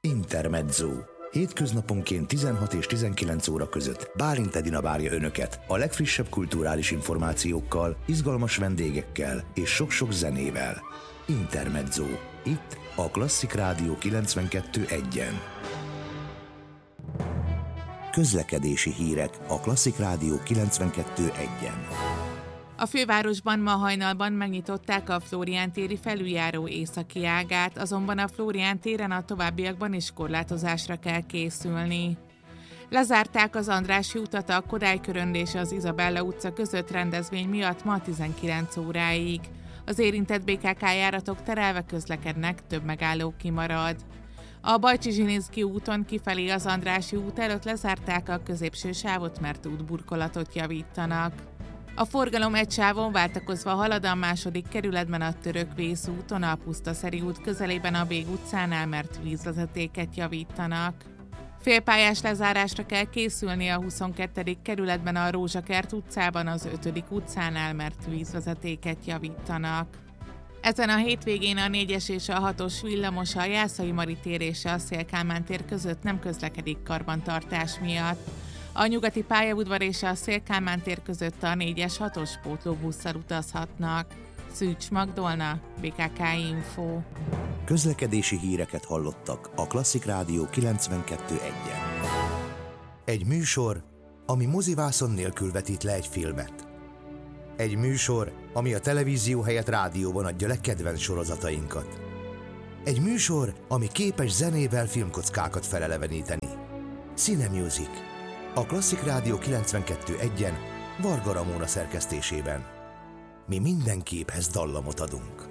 Intermezzo. Hétköznaponként 16 és 19 óra között Bálint Edina várja Önöket a legfrissebb kulturális információkkal, izgalmas vendégekkel és sok-sok zenével. Intermezzo. Itt a Klasszik Rádió 92.1-en. Közlekedési hírek a Klasszik Rádió 92.1-en. A fővárosban ma hajnalban megnyitották a Flórián téri felüljáró északi ágát, azonban a Flórián téren a továbbiakban is korlátozásra kell készülni. Lezárták az Andrássy utat a Kodály-körönd és az Izabella utca között rendezvény miatt ma 19 óráig. Az érintett BKK járatok terelve közlekednek, több megálló kimarad. A Bajcsy-Zsilinszky úton kifelé az Andrássy út előtt lezárták a középső sávot, mert útburkolatot javítanak. A forgalom egy sávon váltakozva halad a második kerületben a Törökvész úton, a Pusztaszeri út közelében a Bég utcánál, mert vízvezetéket javítanak. Félpályás lezárásra kell készülni a 22. kerületben a Rózsakert utcában, az 5. utcánál, mert vízvezetéket javítanak. Ezen a hétvégén a 4-es és a 6-os villamos a Jászai Mari tér és a Széll-Kálmán tér között nem közlekedik karbantartás miatt. A Nyugati pályaudvar és a Széll-Kálmán tér között a 4-es 6-os pótlóbusszal utazhatnak. Szűcs Magdolna, BKK Info. Közlekedési híreket hallottak a Klasszik Rádió 92.1-en. Egy műsor, ami mozivászon nélkül vetít le egy filmet. Egy műsor, ami a televízió helyett rádióban adja le kedvenc sorozatainkat. Egy műsor, ami képes zenével filmkockákat feleleveníteni. Cinemusic. A Klasszik Rádió 92.1-en Varga Ramóna szerkesztésében. Mi minden képhez dallamot adunk.